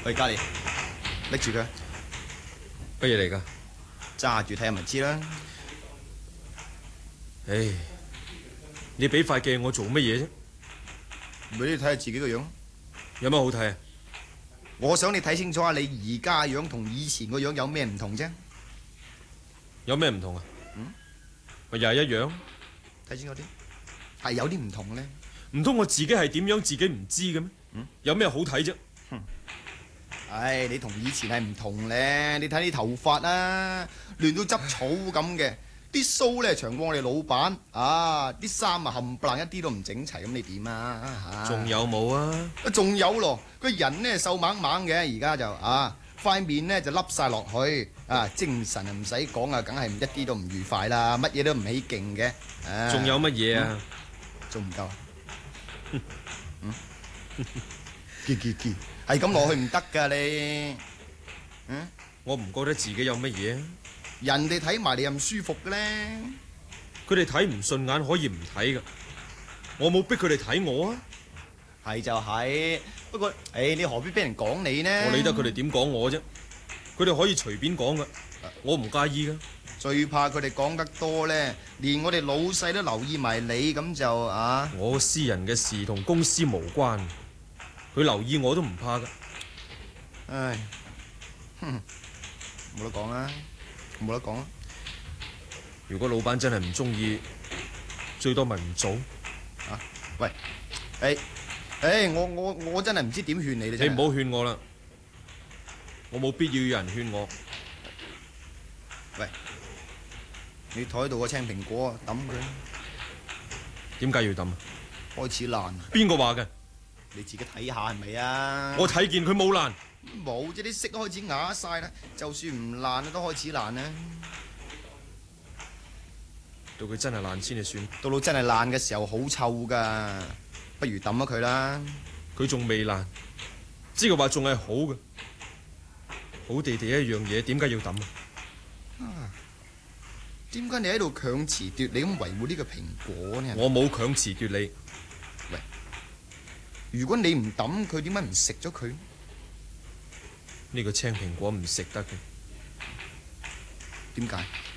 喂，嘉莉，拎住佢， 乜嘢嚟㗎？ 揸住睇下咪知啦。 唉，你俾塊鏡我做乜嘢啫？ 俾你睇下自己個樣。 有乜好睇啊？ 我想你睇清楚下你而家樣同以前個樣有咩唔同啫。 有咩唔同啊？咪又係一樣。 睇清楚啲，係有啲唔同咧。 唔通我自己係點樣自己唔知嘅咩？有咩好睇啫？ 唉，你同以前係唔同咧。你睇你頭髮啦，亂到執草咁嘅，啲鬚咧長過我哋老闆啊，啲衫啊冚唪唥一啲都唔整齊，咁你點啊？ 仲有冇啊？ 仲有咯，個人呢瘦猛猛嘅，而家就塊面呢就凹晒落去啊，精神啊唔使講啊，梗係一啲都唔愉快啦，乜嘢都唔起勁嘅。 仲有乜嘢啊？ 仲唔夠啊？結係咁落去唔得噶你。 我唔覺得自己有乜嘢。 人哋睇埋你又唔舒服嘅咧。 佢哋睇唔順眼可以唔睇噶，我冇逼佢哋睇我啊。 係就係，不過你何必俾人講你呢？ 我理得佢哋點講我啫，佢哋可以隨便講噶，我唔介意噶。 最怕佢哋講得多咧，連我哋老細都留意埋你，咁就我私人嘅事同公司無關，佢留意我都唔怕噶。 唉，冇得講啦，冇得講啦。 如果老闆真係唔中意，最多咪唔做。 喂，我真係唔知點勸你。 你唔好勸我啦，我冇必要有人勸我。 喂，你台度個青蘋果抌佢。 點解要抌啊？ 開始爛。邊個話嘅？ 你自己睇下係咪啊？ 我睇見佢冇爛。 冇啫，啲色開始啞晒啦，就算唔爛都開始爛啦。 到佢真係爛先就算。 到真係爛嘅時候好臭噶，不如抌咗佢啦。 佢仲未爛，即係話仲係好嘅，好地地一樣嘢，點解要抌啊？ 點解你喺度強詞奪理咁維護呢個蘋果呢？ 我冇強詞奪理。 喂，如果你唔抌佢，點解唔食咗佢？ 呢個青蘋果唔食得嘅。 點解？